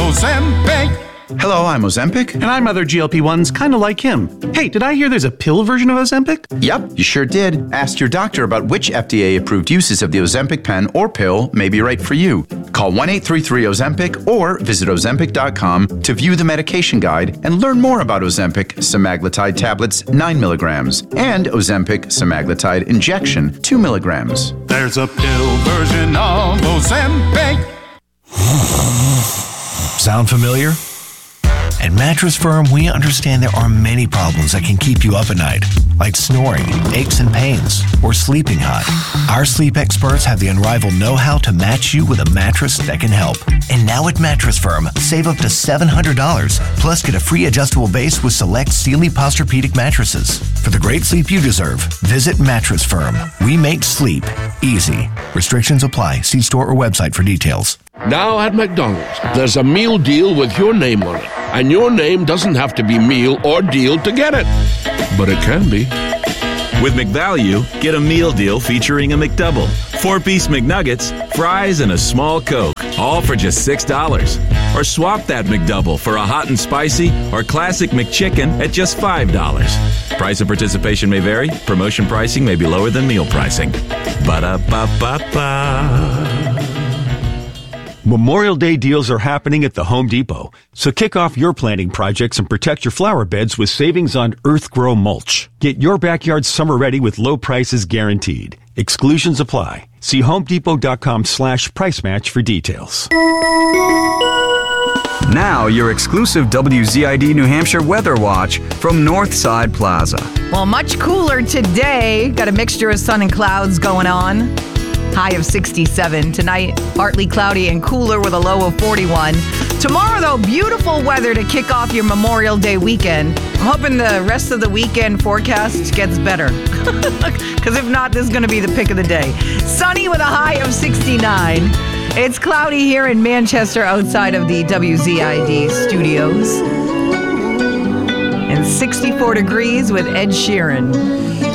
Ozempic. Hello, I'm Ozempic. And I'm other GLP-1s kind of like him. Hey, did I hear there's a pill version of Ozempic? Yep, you sure did. Ask your doctor about which FDA-approved uses of the Ozempic pen or pill may be right for you. Call 1-833-OZEMPIC or visit Ozempic.com to view the medication guide and learn more about Ozempic semaglutide tablets 9 milligrams and Ozempic semaglutide injection 2 milligrams. There's a pill version of Ozempic. Sound familiar? At Mattress Firm, we understand there are many problems that can keep you up at night, like snoring, aches and pains, or sleeping hot. Our sleep experts have the unrivaled know-how to match you with a mattress that can help. And now at Mattress Firm, save up to $700, plus get a free adjustable base with select Sealy Posturepedic mattresses. For the great sleep you deserve, visit Mattress Firm. We make sleep easy. Restrictions apply. See store or website for details. Now at McDonald's, there's a meal deal with your name on it. And your name doesn't have to be meal or deal to get it. But it can be. With McValue, get a meal deal featuring a McDouble, 4-piece McNuggets, fries, and a small Coke, all for just $6. Or swap that McDouble for a hot and spicy or classic McChicken at just $5. Price and participation may vary. Promotion pricing may be lower than meal pricing. Ba-da-ba-ba-ba. Memorial Day deals are happening at the Home Depot, so kick off your planting projects and protect your flower beds with savings on Earthgrow mulch. Get your backyard summer ready with low prices guaranteed. Exclusions apply. See homedepot.com/price match for details. Now your exclusive WZID New Hampshire Weather Watch from Northside Plaza. Well, much cooler today. Got a mixture of sun and clouds going on. High of 67. Tonight, partly cloudy and cooler with a low of 41. Tomorrow, though, beautiful weather to kick off your Memorial Day weekend. I'm hoping the rest of the weekend forecast gets better. Because if not, this is going to be the pick of the day. Sunny with a high of 69. It's cloudy here in Manchester outside of the WZID studios. And 64 degrees with Ed Sheeran.